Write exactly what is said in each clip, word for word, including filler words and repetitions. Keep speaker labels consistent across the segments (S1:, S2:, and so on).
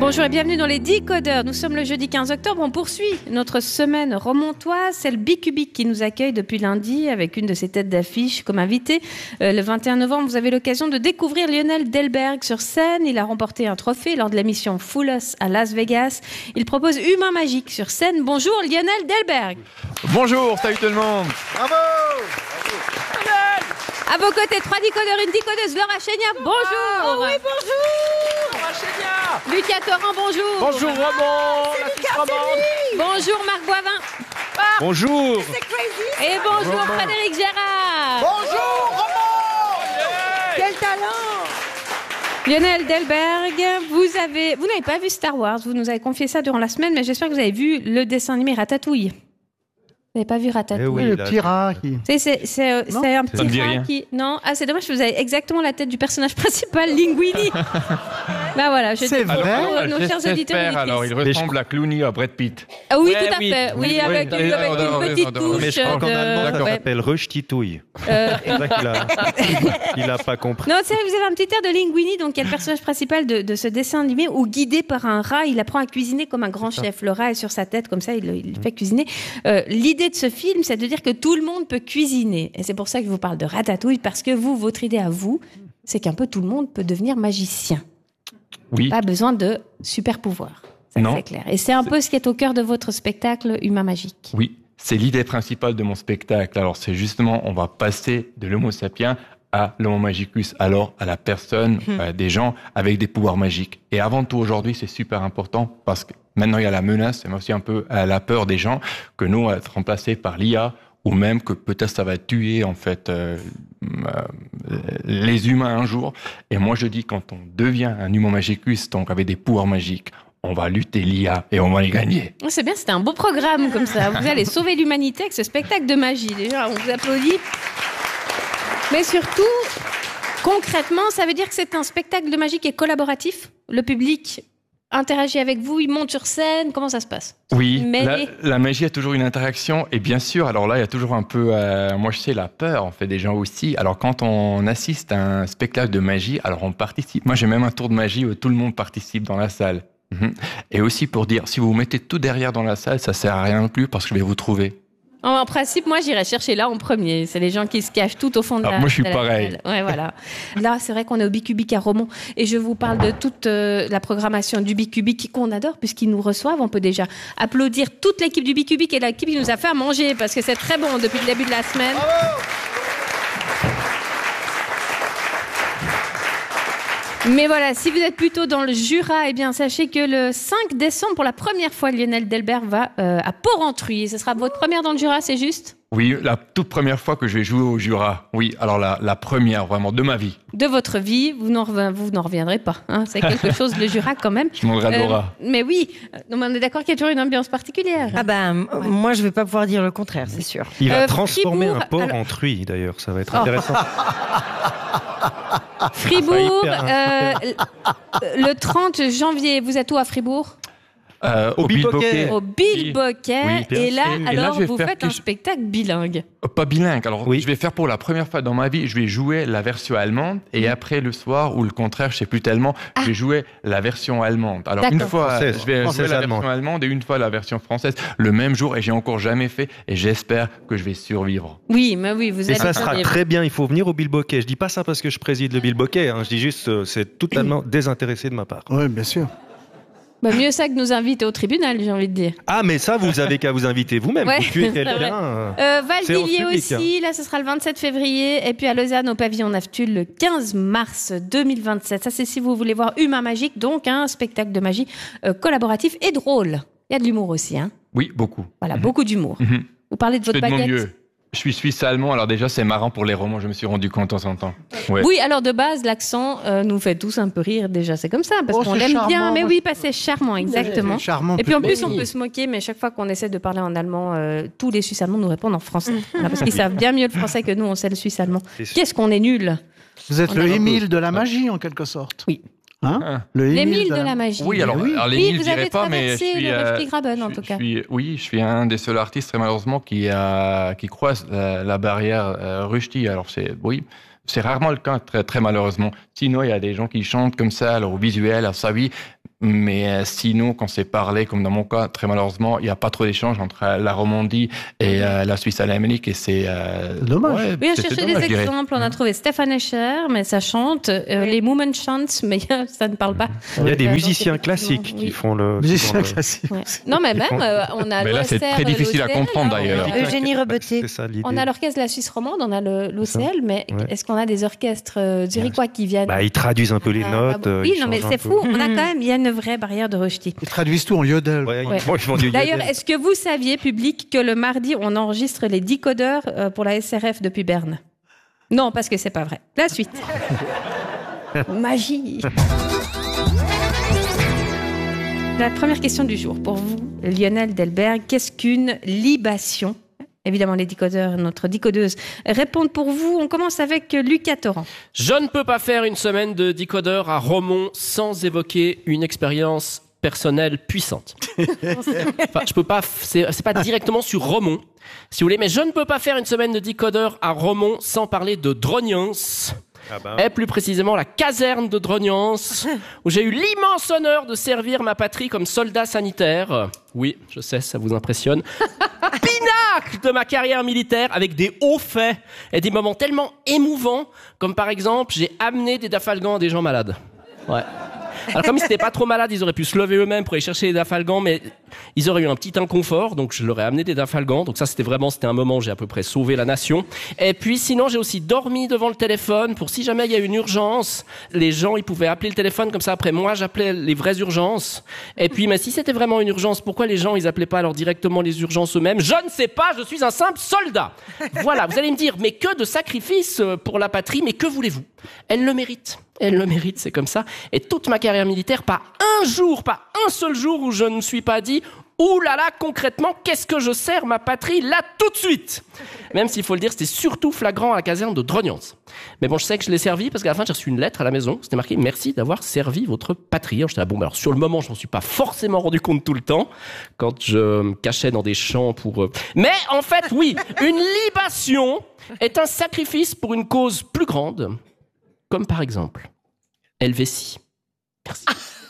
S1: Bonjour et bienvenue dans les Decodeurs. Nous sommes le jeudi quinze octobre. On poursuit notre semaine romontoise. C'est le Bicubic qui nous accueille depuis lundi avec une de ses têtes d'affiche comme invité. Euh, le vingt et un novembre, vous avez l'occasion de découvrir Lionel Delberg sur scène. Il a remporté un trophée lors de l'émission Fool Us à Las Vegas. Il propose Humain Magique sur scène. Bonjour Lionel Delberg.
S2: Bonjour, salut tout le monde.
S3: Bravo.
S1: À vos côtés, trois décodeurs, une décodeuse, Laura Chénia, bonjour.
S3: Oh oui, bonjour. Laura Chénia.
S1: Lucas Torrent, bonjour.
S2: Bonjour Roman,
S3: C'est
S2: la
S3: Lucas,
S2: Suisse romande.
S1: Bonjour Marc Boivin.
S2: Bonjour.
S3: C'est crazy.
S1: Et bonjour
S2: Roman.
S1: Frédéric Gérard.
S3: Bonjour, Roman. Quel talent.
S1: Lionel Delberg, vous avez, vous n'avez pas vu Star Wars, vous nous avez confié ça durant la semaine, mais j'espère que vous avez vu le dessin animé Ratatouille. Vous n'avez pas vu Ratatouille?
S4: Eh oui,
S3: le
S4: là,
S3: petit rat qui...
S1: C'est, c'est, c'est, euh,
S3: Non,
S1: c'est un
S2: ça me
S1: petit
S2: dit
S1: rat
S2: rien.
S1: qui... Non, ah, c'est dommage, vous avez exactement la tête du personnage principal, Linguini. Bah voilà, je
S3: C'est
S1: dis
S3: vrai
S1: pour nos, nos chers
S2: J'espère,
S1: auditeurs et
S2: alors
S1: auditrices.
S2: il ressemble à Clooney, à Brad Pitt.
S1: Ah oui,
S2: Ouais,
S1: tout à
S2: oui,
S1: fait. Oui,
S2: oui,
S1: avec,
S2: oui,
S1: une, avec
S2: oui,
S1: une
S2: oui,
S1: petite
S2: oui,
S1: touche.
S4: mais je crois qu'en
S1: de-
S4: allemand, ça
S1: ouais.
S4: s'appelle Röstitouille.
S1: Euh,
S4: C'est ça qu'il a, il a pas compris.
S1: Non, c'est vrai, vous avez un petit air de Linguini, donc qui est le personnage principal de, de ce dessin animé, où guidé par un rat, il apprend à cuisiner comme un grand chef. Le rat est sur sa tête, comme ça, il, il fait cuisiner. Euh, l'idée de ce film, c'est de dire que tout le monde peut cuisiner. Et c'est pour ça que je vous parle de Ratatouille, parce que vous, votre idée à vous, c'est qu'un peu tout le monde peut devenir magicien.
S2: Oui.
S1: Pas besoin de super pouvoir. Ça,
S2: Non.
S1: c'est clair. Et c'est un peu ce qui est au cœur de votre spectacle Humain Magique.
S2: Oui, c'est l'idée principale de mon spectacle. Alors c'est justement, on va passer de l'homo sapiens à l'homo magicus, alors à la personne,
S1: Hmm.
S2: euh, des gens avec des pouvoirs magiques. Et avant tout aujourd'hui, c'est super important parce que maintenant il y a la menace, mais aussi un peu euh, la peur des gens que nous, on va être remplacés par l'I A ou même que peut-être ça va tuer en fait euh, euh, les humains un jour. Et moi je dis quand on devient un humain magicus, donc avec des pouvoirs magiques, on va lutter l'I A et on va les gagner.
S1: Oh, c'est bien, c'était un beau programme comme ça. Vous allez sauver l'humanité avec ce spectacle de magie. Déjà, on vous applaudit. Mais surtout, concrètement, ça veut dire que c'est un spectacle de magie qui est collaboratif. Le public interagit avec vous, il monte sur scène. Comment ça se passe?
S2: Oui,
S1: Mais-
S2: la, la magie a toujours une interaction et bien sûr, alors là, il y a toujours un peu, euh, moi je sais, la peur en fait des gens aussi. Alors quand on assiste à un spectacle de magie, alors on participe. Moi j'ai même un tour de magie où tout le monde participe dans la salle. Mhm. Et aussi pour dire, si vous vous mettez tout derrière dans la salle, ça sert à rien non plus parce que je vais vous trouver.
S1: En, en principe, moi, j'irais chercher là en premier. C'est les gens qui se cachent tout au fond de
S2: Alors,
S1: la
S2: moi, je suis
S1: de la
S2: pareil.
S1: salle. Ouais, voilà. Là, c'est vrai qu'on est au Bicubic à Romont. Et je vous parle de toute euh, la programmation du Bicubic qu'on adore puisqu'ils nous reçoivent. On peut déjà applaudir toute l'équipe du Bicubic et l'équipe qui nous a fait à manger parce que c'est très bon depuis le début de la semaine. Mais voilà, si vous êtes plutôt dans le Jura, eh bien, sachez que le cinq décembre, pour la première fois, Lionel Delberg va euh, à Porrentruy. Ce sera votre première dans le Jura, c'est juste?
S2: Oui, la toute première fois que je vais jouer au Jura. Oui, alors la, la première vraiment de ma vie.
S1: De votre vie, vous n'en, rev- vous n'en reviendrez pas. Hein. C'est quelque chose, le Jura, quand même.
S2: Je demanderai à
S1: Euh,
S2: Laura.
S1: mais oui, non, mais on est d'accord qu'il y a toujours une ambiance particulière.
S5: Ah ben, m- moi je vais pas pouvoir dire le contraire, c'est sûr.
S4: Il va
S1: Euh,
S4: transformer
S1: Fribourg,
S4: un porc
S1: alors-
S4: en truie, d'ailleurs. Ça va être
S1: Oh.
S4: intéressant.
S1: Fribourg,
S4: hyper
S1: euh, le trente janvier, vous êtes où à Fribourg?
S2: Euh,
S4: au Bilboquet.
S1: Au Bilboquet.
S4: Oui, bien
S1: et là,
S4: sûr.
S2: Et là,
S1: alors,
S2: je vais
S1: vous
S2: faire
S1: faites un
S2: quelque-
S1: spectacle bilingue.
S2: Euh, Pas bilingue. Alors,
S4: Oui.
S2: je vais faire pour la première fois dans ma vie, je vais jouer la version allemande et après le soir ou le contraire, je sais plus tellement, je vais jouer la version allemande. Alors
S1: D'accord.
S2: une fois,
S4: Française.
S2: je vais
S4: Française,
S2: jouer la
S4: allemande.
S2: version allemande et une fois la version française le même jour et j'ai encore jamais fait et j'espère que je vais survivre.
S1: Oui, mais oui, vous
S4: Et
S1: allez
S4: ça sera
S1: survivre.
S4: très bien. Il faut venir au Bilboquet. Je dis pas ça parce que je préside le Bilboquet. Hein. Je dis juste, euh, c'est totalement désintéressé de ma part.
S3: Oui, bien sûr.
S1: Bah, mieux ça que nous inviter au tribunal, j'ai envie de dire.
S4: Ah, mais ça, vous avez qu'à vous inviter vous-même.
S1: Ouais,
S4: vous tuez
S1: c'est
S4: quelqu'un.
S1: vrai.
S4: euh,
S1: Euh,
S4: Séance
S1: Valdivier
S4: publique,
S1: aussi, là ce sera le vingt-sept février, et puis à Lausanne au pavillon Naftul le quinze mars deux mille vingt-sept. Ça c'est si vous voulez voir Humain Magique, donc un spectacle de magie euh, collaboratif et drôle. Il y a de l'humour aussi, hein.
S2: Oui, beaucoup.
S1: Voilà, beaucoup d'humour.
S2: Mhm.
S1: Vous parlez de
S2: Je
S1: votre
S2: fais de mon
S1: baguette.
S2: mieux. Je suis suisse-allemand, alors déjà c'est marrant pour les romans, je me suis rendu compte de temps en temps. Ouais.
S1: Oui, alors de base, l'accent euh, nous fait tous un peu rire déjà, c'est comme ça, parce
S3: Oh,
S1: qu'on
S3: c'est
S1: l'aime bien.
S3: charmant,
S1: Mais
S3: moi,
S1: oui, pas c'est charmant, exactement.
S3: C'est charmant.
S1: Et puis en plus,
S3: Mais
S1: on
S3: oui.
S1: peut se moquer, mais chaque fois qu'on essaie de parler en allemand, euh, tous les Suisses allemands nous répondent en français. Voilà, parce qu'ils savent bien mieux le français que nous, on sait le suisse allemand.
S4: C'est sûr.
S1: Qu'est-ce qu'on est nul.
S3: Vous êtes
S1: On
S3: le
S1: a-
S3: Émile de la magie, en quelque sorte.
S1: Oui.
S3: Hein
S2: Ah.
S3: Le
S1: L'émile de la magie.
S2: Oui, alors,
S3: oui.
S2: alors les
S1: Oui,
S2: mille,
S1: vous
S2: je dirais
S1: avez
S2: pas, mais je
S1: traversé
S2: suis,
S1: le
S2: euh,
S1: Berchtesgaden, en
S2: je-
S1: tout
S2: je
S1: cas.
S2: suis- oui, je suis un des seuls artistes, très malheureusement, qui, a, qui croise la, la barrière euh, Rushdie. Alors, c'est, oui, c'est rarement le cas, très, très malheureusement. Sinon, il y a des gens qui chantent comme ça, alors au visuel, alors ça, oui. Mais euh, sinon, quand c'est parlé, comme dans mon cas, très malheureusement, il n'y a pas trop d'échanges entre euh, la Romandie et euh, la Suisse alémanique. Et c'est euh,
S3: dommage.
S2: ouais,
S1: Oui, on
S2: c'est- c'est
S1: cherchait
S2: dommage,
S1: des
S2: je dirais.
S1: exemples. On a trouvé Stéphane Escher, mais ça chante. Euh, les Women Chants, mais ça ne parle pas.
S4: Il y a des
S1: Euh, donc,
S4: musiciens
S1: effectivement,
S4: classiques
S1: oui.
S4: qui font le. qui
S3: Musicien
S4: font le-
S3: classique.
S1: Ouais. Non, mais même, euh, on a
S2: Mais là, c'est
S1: l'O S R,
S2: très difficile à
S1: l'O C L,
S2: comprendre,
S1: hein,
S2: d'ailleurs.
S1: on a-
S5: Eugénie Rebeté.
S4: C'est ça l'idée.
S1: On a l'orchestre de la Suisse romande, on a le- l'O C L, mais
S4: Ouais.
S1: est-ce qu'on a des orchestres euh, zurichois qui viennent
S4: Bah, ils traduisent un peu les
S1: Ah,
S4: notes.
S1: bah,
S4: euh,
S1: oui,
S4: ils
S1: non, mais
S4: changent
S1: c'est
S4: un peu.
S1: fou. On a quand même, il y a une vraie barrière de rejeté.
S3: Ils traduisent tout en yodel.
S4: Ouais,
S1: Ouais.
S4: ils font- ils font du
S1: D'ailleurs,
S4: yodel.
S1: est-ce que vous saviez, public, que le mardi, on enregistre les décodeurs euh, pour la S R F depuis Berne? Non, parce que c'est pas vrai. La suite. Magie. La première question du jour pour vous, Lionel Delberg. Qu'est-ce qu'une libation? Évidemment, les décodeurs, notre décodeuse, répondent pour vous. On commence avec Lucas Torrent.
S6: Je ne peux pas faire une semaine de décodeur à Romont sans évoquer une expérience personnelle puissante. Enfin, je peux pas, c'est, c'est pas directement sur Romont, si vous voulez, mais je ne peux pas faire une semaine de décodeur à Romont sans parler de Drognance.
S4: Ah bah.
S6: Et plus précisément la caserne de Drognance, où j'ai eu l'immense honneur de servir ma patrie comme soldat sanitaire. Oui, je sais, ça vous impressionne. Pinacle de ma carrière militaire, avec des hauts faits et des moments tellement émouvants, comme par exemple, j'ai amené des dafalgans à des gens malades. Ouais. Alors comme ils n'étaient pas trop malades, ils auraient pu se lever eux-mêmes pour aller chercher des dafalgans, mais ils auraient eu un petit inconfort, donc je leur ai amené des dafalgans. Donc ça, c'était vraiment, c'était un moment où j'ai à peu près sauvé la nation. Et puis sinon, j'ai aussi dormi devant le téléphone pour si jamais il y a une urgence, les gens, ils pouvaient appeler le téléphone comme ça. Après, moi, j'appelais les vraies urgences. Et puis, mais si c'était vraiment une urgence, pourquoi les gens, ils appelaient pas alors directement les urgences eux-mêmes? Je ne sais pas, je suis un simple soldat. Voilà, vous allez me dire, mais que de sacrifices pour la patrie, mais que voulez-vous? Elle le mérite. Elle le mérite, c'est comme ça. Et toute ma carrière militaire, pas un jour, pas un seul jour où je ne me suis pas dit « Ouh là là, concrètement, qu'est-ce que je sers ma patrie là tout de suite ?» Même s'il faut le dire, c'était surtout flagrant à la caserne de Drognance. Mais bon, je sais que je l'ai servi parce qu'à la fin, j'ai reçu une lettre à la maison. C'était marqué « Merci d'avoir servi votre patrie ». Alors, j'étais là, bon, bah alors sur le moment, je m'en suis pas forcément rendu compte tout le temps quand je me cachais dans des champs pour... euh, Mais en fait, oui, une libation est un sacrifice pour une cause plus grande, comme par exemple Helvétie. Merci.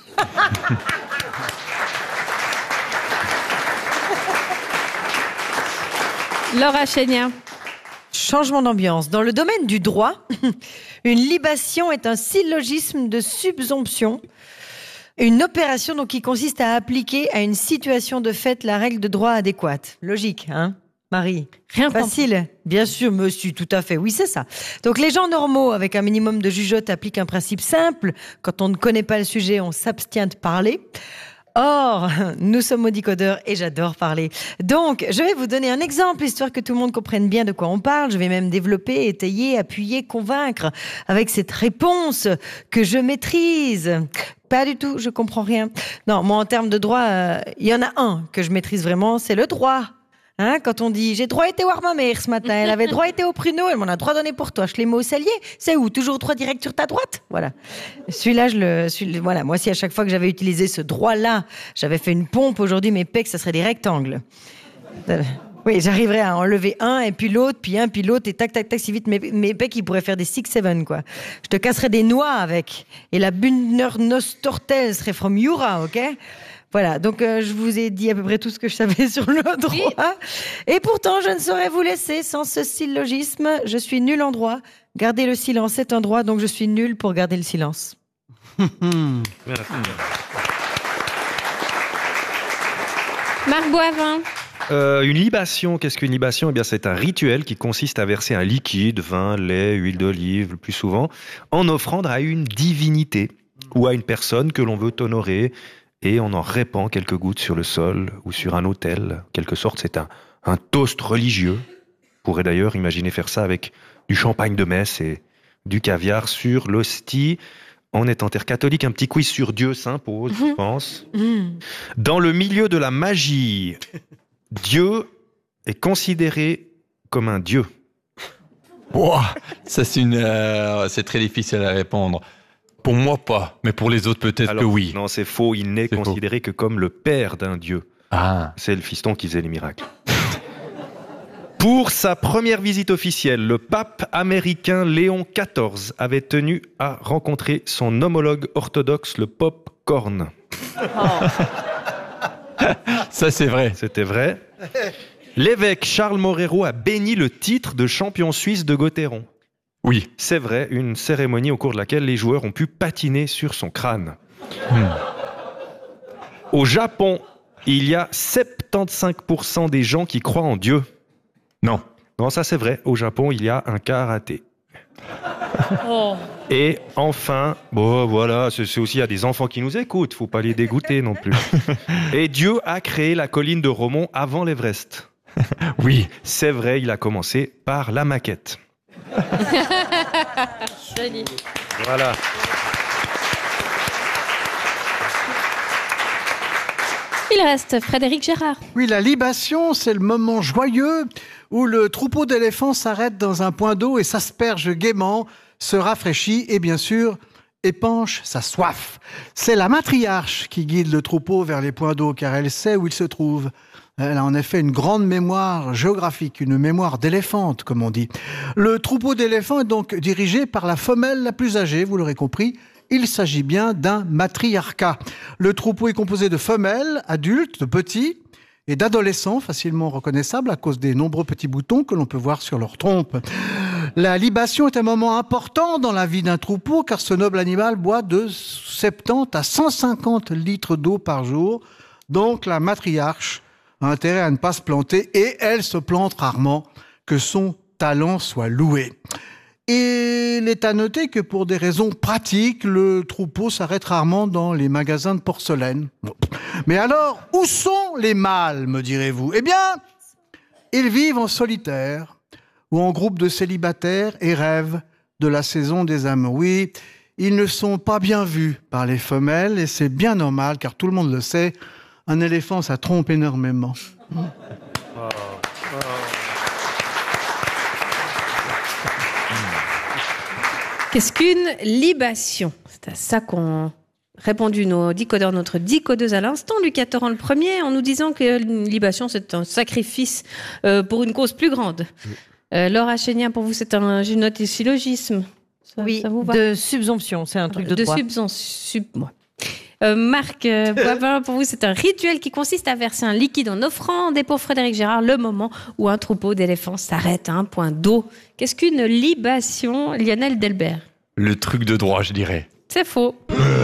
S1: Laura Chénier.
S5: Changement d'ambiance. Dans le domaine du droit, une libation est un syllogisme de subsomption. Une opération donc, qui consiste à appliquer à une situation de fait la règle de droit adéquate. Logique, hein, Marie?
S1: Rien
S5: Facile, bien sûr, monsieur, tout à fait. Oui, c'est ça. Donc, les gens normaux, avec un minimum de jugeote, appliquent un principe simple. Quand on ne connaît pas le sujet, on s'abstient de parler. Or, nous sommes audicodeurs et j'adore parler. Donc, je vais vous donner un exemple, histoire que tout le monde comprenne bien de quoi on parle. Je vais même développer, étayer, appuyer, convaincre avec cette réponse que je maîtrise. Pas du tout, je comprends rien. Non, moi, en termes de droit, euh, il y en a un que je maîtrise vraiment, c'est le droit. Hein, quand on dit « j'ai droit été voir ma mère ce matin, elle avait droit été au pruneau, elle m'en a droit donné pour toi, je l'ai mis au cellier, c'est où? Toujours droit direct sur ta droite ?» Voilà. Celui-là, je le, celui, voilà. Moi, si à chaque fois que j'avais utilisé ce droit-là, j'avais fait une pompe, aujourd'hui, mes pecs, ça serait des rectangles. Euh, oui, j'arriverais à enlever un, et puis l'autre, puis un, puis l'autre, et tac, tac, tac, si vite, mes, mes pecs, ils pourraient faire des six seven, quoi. Je te casserais des noix avec. Et la Bündner Nostortel serait from Jura, ok? Voilà, donc euh, je vous ai dit à peu près tout ce que je savais sur le droit. Et pourtant, je ne saurais vous laisser sans ce syllogisme. Je suis nul en droit. Garder le silence est un droit, donc je suis nul pour garder le silence.
S1: Marc Boivin.
S4: Euh, une libation, qu'est-ce qu'une libation? Eh bien, c'est un rituel qui consiste à verser un liquide, vin, lait, huile d'olive, le plus souvent, en offrande à une divinité ou à une personne que l'on veut honorer, et on en répand quelques gouttes sur le sol ou sur un autel. En quelque sorte, c'est un, un toast religieux. On pourrait d'ailleurs imaginer faire ça avec du champagne de messe et du caviar sur l'hostie. On est en terre catholique, un petit quiz sur Dieu s'impose, je pense. Dans le milieu de la magie, Dieu est considéré comme un dieu.
S2: Wow, ça c'est une, euh, c'est très difficile à répondre. Pour moi pas, mais pour les autres peut-être
S4: Alors,
S2: que oui.
S4: Non, c'est faux. Il n'est
S2: C'est
S4: considéré que comme le père d'un dieu.
S2: Ah.
S4: C'est le fiston qui faisait les miracles. Pour sa première visite officielle, le pape américain Léon quatorze avait tenu à rencontrer son homologue orthodoxe, le popcorn.
S2: Ça, c'est vrai.
S4: C'était vrai. L'évêque Charles Moreau a béni le titre de champion suisse de Gauthieron.
S2: Oui.
S4: C'est vrai, une cérémonie au cours de laquelle les joueurs ont pu patiner sur son crâne. Hmm. Au Japon, il y a soixante-quinze pour cent des gens qui croient en Dieu.
S2: Non.
S4: Non, ça c'est vrai. Au Japon, il y a un karaté.
S1: Oh.
S4: Et enfin, bon voilà, c'est, c'est aussi il y a des enfants qui nous écoutent, faut pas les dégoûter non plus. Et Dieu a créé la colline de Romont avant l'Everest.
S2: Oui.
S4: C'est vrai, il a commencé par la maquette.
S1: Joli.
S4: Voilà.
S1: Il reste Frédéric Gérard.
S3: Oui, la libation, c'est le moment joyeux où le troupeau d'éléphants s'arrête dans un point d'eau et s'asperge gaiement, se rafraîchit et bien sûr épanche sa soif. C'est la matriarche qui guide le troupeau vers les points d'eau car elle sait où il se trouve. Elle a en effet une grande mémoire géographique, une mémoire d'éléphante, comme on dit. Le troupeau d'éléphants est donc dirigé par la femelle la plus âgée, vous l'aurez compris. Il s'agit bien d'un matriarcat. Le troupeau est composé de femelles, adultes, de petits et d'adolescents facilement reconnaissables à cause des nombreux petits boutons que l'on peut voir sur leur trompe. La libation est un moment important dans la vie d'un troupeau car ce noble animal boit de soixante-dix à cent cinquante litres d'eau par jour. Donc la matriarche a intérêt à ne pas se planter et elle se plante rarement, que son talent soit loué. Et il est à noter que pour des raisons pratiques, le troupeau s'arrête rarement dans les magasins de porcelaine. Mais alors, où sont les mâles, me direz-vous ? Eh bien, ils vivent en solitaire ou en groupe de célibataires et rêvent de la saison des amours. Oui, ils ne sont pas bien vus par les femelles et c'est bien normal car tout le monde le sait, un éléphant, ça trompe énormément. Oh. Oh.
S1: Qu'est-ce qu'une libation ? C'est à ça qu'ont répondu nos dix codeurs, notre dix codeuses à l'instant. Lucas Torrent le premier, en nous disant que une libation, c'est un sacrifice euh, pour une cause plus grande. Euh, Laura Chénian, pour vous, c'est un, je note, syllogisme. Ça,
S5: oui,
S1: ça vous va ?
S5: De subsomption, c'est un truc de,
S1: de
S5: droit.
S1: De subsomption. Moi. Euh, Marc euh, Boivin, pour vous, c'est un rituel qui consiste à verser un liquide en offrande. Et pour Frédéric Gérard, le moment où un troupeau d'éléphants s'arrête à un point d'eau. Qu'est-ce qu'une libation, Lionel Delbert ?
S2: Le truc de droit, je dirais.
S1: C'est faux.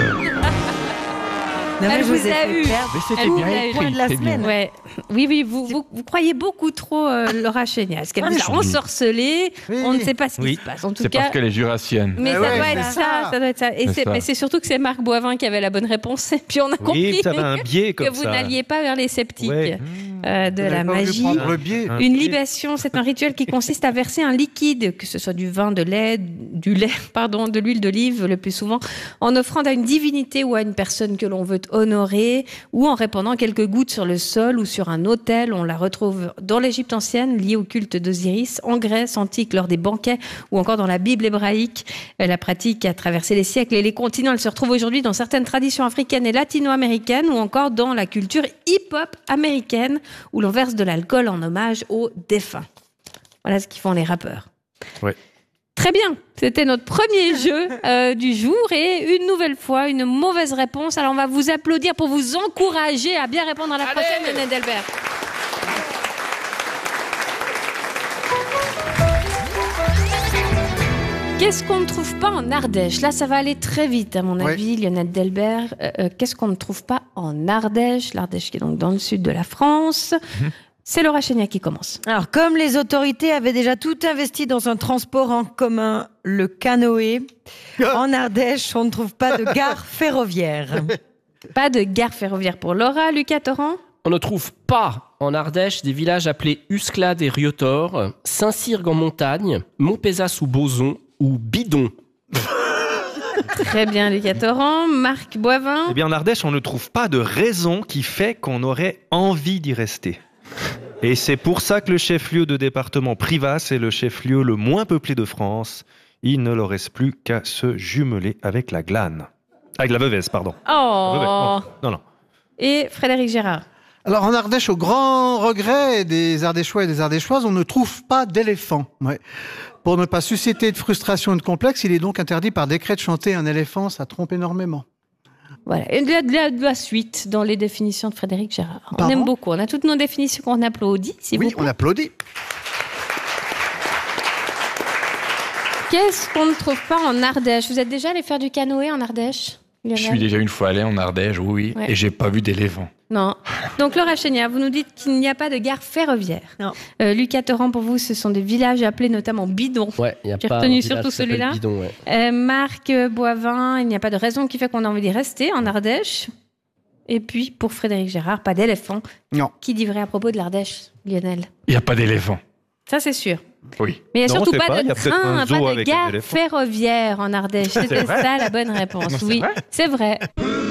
S5: Non,
S1: Elle
S5: je
S1: vous
S5: ai
S1: a
S5: fait
S1: eu.
S5: perdre
S2: Mais c'était
S1: Elle
S2: bien
S1: vous a eu.
S2: écrit,
S5: Point de la
S2: c'est
S5: semaine.
S2: bien.
S1: Ouais. Oui, oui, vous, vous, vous croyez beaucoup trop euh, Laura Chénian. Est-ce qu'elle
S3: Ah,
S1: vous
S3: mais
S1: a
S3: je-
S1: ensorcelé ?
S3: Oui.
S1: On ne sait pas ce qui
S4: Oui.
S1: se passe. En tout
S2: C'est
S1: cas,
S2: parce qu'elle est jurassienne.
S1: mais
S3: Eh
S1: ça
S3: ouais,
S1: doit
S3: c'est
S1: être
S3: ça.
S1: ça. Ça doit être ça. Et
S2: C'est
S1: c'est,
S2: ça.
S1: mais c'est surtout que c'est Marc Boivin qui avait la bonne réponse. Et puis on a compris
S4: Oui, ça avait un biais comme
S1: que vous
S4: ça.
S1: n'alliez pas vers les sceptiques
S4: Ouais.
S1: euh, de
S3: Vous
S1: la
S3: n'avez pas voulu
S1: magie.
S3: prendre le biais.
S4: Un
S1: Une
S4: biais.
S1: libation, c'est un rituel qui consiste à verser un liquide, que ce soit du vin, de lait, du lait, pardon, de l'huile d'olive le plus souvent, en offrande à une divinité ou à une personne que l'on veut honorer, ou en répandant quelques gouttes sur le sol ou sur un autel. On la retrouve dans l'Égypte ancienne, liée au culte d'Osiris, en Grèce antique lors des banquets, ou encore dans la Bible hébraïque. La pratique a traversé les siècles et les continents. Elle se retrouve aujourd'hui dans certaines traditions africaines et latino-américaines, ou encore dans la culture hip-hop américaine, où l'on verse de l'alcool en hommage aux défunts. Voilà ce qu'ils font les rappeurs.
S4: Ouais.
S1: Très bien, c'était notre premier jeu euh, du jour et une nouvelle fois, une mauvaise réponse. Alors on va vous applaudir pour vous encourager à bien répondre à la
S6: Allez
S1: prochaine, Lionel Delbert. Qu'est-ce qu'on ne trouve pas en Ardèche ? Là, ça va aller très vite, à mon
S3: Ouais.
S1: avis, Lionel Delbert. Euh, euh, qu'est-ce qu'on ne trouve pas en Ardèche ? L'Ardèche qui est donc dans le sud de la France. C'est Laura Chénian qui commence.
S5: Alors, comme les autorités avaient déjà tout investi dans un transport en commun, le canoë, en Ardèche, on ne trouve pas de gare ferroviaire.
S1: Pas de gare ferroviaire pour Laura. Lucas Torrent ?
S6: On ne trouve pas en Ardèche des villages appelés Usclade et Riotor, Saint-Cyrgue en montagne, Montpezat sous Boson ou Bidon.
S1: Très bien, Lucas Torrent. Marc Boivin.
S4: Eh bien, en Ardèche, on ne trouve pas de raison qui fait qu'on aurait envie d'y rester. Et c'est pour ça que le chef-lieu de département Privas est le chef-lieu le moins peuplé de France. Il ne leur reste plus qu'à se jumeler avec la Glane. Avec la Veuvez, pardon.
S1: Oh.
S4: Veuvez, non, non, non.
S1: Et Frédéric Gérard.
S3: Alors en Ardèche, au grand regret des Ardéchois et des Ardéchoises, on ne trouve pas d'éléphant. Ouais. Pour ne pas susciter de frustration et de complexe, il est donc interdit par décret de chanter un éléphant, ça trompe énormément.
S1: Voilà, et de la, de, la, de la suite dans les définitions de Frédéric Gérard. On
S3: Pardon
S1: aime beaucoup. On a toutes nos définitions qu'on applaudit, s'il
S3: Oui,
S1: vous plaît.
S3: on applaudit.
S1: Qu'est-ce qu'on ne trouve pas en Ardèche? Vous êtes déjà allé faire du canoë en Ardèche,
S2: Je
S1: Lionel?
S2: suis déjà une fois allé en Ardèche, oui,
S1: Ouais.
S2: et j'ai pas vu d'éléphant.
S1: Non. Donc Laura Chénière, vous nous dites qu'il n'y a pas de gare ferroviaire.
S5: Non.
S1: Euh, Lucas Torrent, pour vous, ce sont des villages appelés notamment bidons.
S6: Ouais, il y a
S1: J'ai
S6: pas
S1: retenu
S6: un village
S1: surtout
S6: qui s'appelle
S1: celui-là.
S6: Bidon, ouais.
S1: Euh, Marc Boivin, il n'y a pas de raison qui fait qu'on a envie d'y rester en Ardèche. Et puis, pour Frédéric Gérard, pas d'éléphant.
S3: Non.
S1: Qui dit vrai à propos de l'Ardèche, Lionel?
S2: Il n'y a pas d'éléphant.
S1: Ça, c'est sûr.
S2: Oui.
S1: Mais il n'y a
S4: Non,
S1: surtout
S4: c'est
S1: pas,
S4: pas, il y
S1: de
S4: a peut-être
S1: train,
S4: un zoo
S1: pas de
S4: avec un
S1: gare
S4: éléphant.
S1: ferroviaire en Ardèche. C'était
S2: vrai
S1: ça la bonne réponse.
S2: c'est
S1: Oui,
S2: vrai
S1: c'est vrai.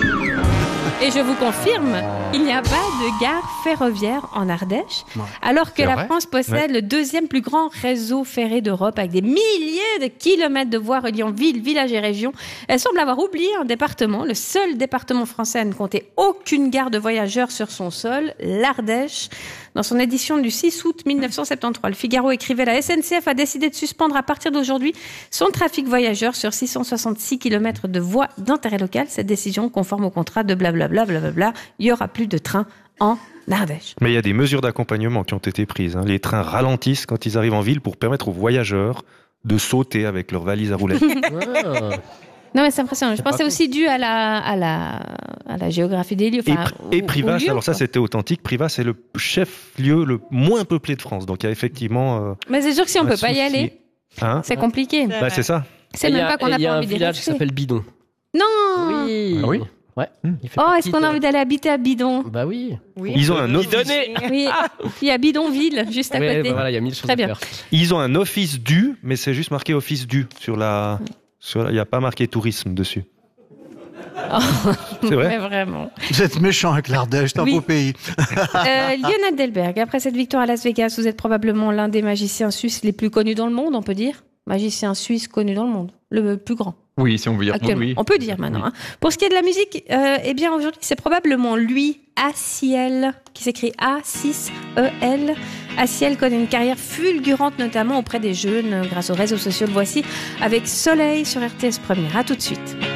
S1: Et je vous confirme, il n'y a pas de gare ferroviaire en Ardèche,
S3: Ouais.
S1: alors que
S2: C'est
S1: la
S2: vrai
S1: France possède le deuxième plus grand réseau ferré d'Europe, avec des milliers de kilomètres de voies reliant villes, villages et régions. Elle semble avoir oublié un département, le seul département français à ne compter aucune gare de voyageurs sur son sol, l'Ardèche. Dans son édition du six août mille neuf cent soixante-treize, le Figaro écrivait « La S N C F a décidé de suspendre à partir d'aujourd'hui son trafic voyageur sur six cent soixante-six kilomètres de voies d'intérêt local. Cette décision conforme au contrat de blablabla, blablabla. Il n'y aura plus de train en Ardèche. »
S4: Mais il y a des mesures d'accompagnement qui ont été prises. hein. Les trains ralentissent quand ils arrivent en ville pour permettre aux voyageurs de sauter avec leurs valises à roulettes.
S6: Ah.
S1: Non, mais c'est impressionnant. Je
S6: C'est
S1: pense que
S6: pas
S1: c'est aussi dû à la, à la, à la géographie des lieux.
S4: Et,
S1: Enfin,
S4: Pri-
S1: au-
S4: et
S1: au
S4: Privas,
S1: lieu,
S4: alors ça
S1: quoi.
S4: c'était authentique, Privas c'est le chef-lieu le moins peuplé de France. Donc il y a effectivement... euh,
S1: Mais c'est sûr que si on
S4: un
S1: ne peut pas y
S4: souci.
S1: aller,
S4: Hein
S1: c'est compliqué.
S4: Bah, c'est ça.
S1: C'est
S6: Et il y
S1: même
S6: a-
S1: pas qu'on
S6: et
S1: n'a
S6: Il y a
S1: pas
S6: un
S1: envie d'y
S6: village qui
S1: rester.
S6: s'appelle Bidon.
S1: Non
S6: Oui.
S2: Ah oui
S6: Ouais. Il fait
S1: Oh,
S6: partie
S1: est-ce qu'on
S6: de-
S1: a envie d'aller habiter à Bidon?
S6: Bah oui.
S5: Oui.
S4: Ils ont un office,
S6: Bidonné.
S1: Oui, il y a Bidonville, juste à
S6: Ouais,
S1: côté.
S6: bah voilà, il y a mille choses
S1: Très
S6: à
S1: bien.
S6: faire.
S4: ils ont un office du, mais c'est juste marqué office du sur la... Sur la- il n'y a pas marqué tourisme dessus. C'est vrai.
S1: Mais vraiment.
S3: Vous êtes méchant avec l'Ardèche, c'est un
S1: Oui.
S3: beau pays.
S1: Euh, Lionel Delberg, après cette victoire à Las Vegas, vous êtes probablement l'un des magiciens suisses les plus connus dans le monde, on peut dire. Magicien suisse connu dans le monde, le plus grand.
S2: Oui, si on veut dire
S1: Actuellement.
S2: oui.
S1: On peut dire maintenant. hein. Pour ce qui est de la musique, euh, eh bien aujourd'hui, c'est probablement lui, Aciel, qui s'écrit A six E L. Aciel connaît une carrière fulgurante, notamment auprès des jeunes, grâce aux réseaux sociaux. Le voici avec Soleil sur R T S Première. À tout de suite.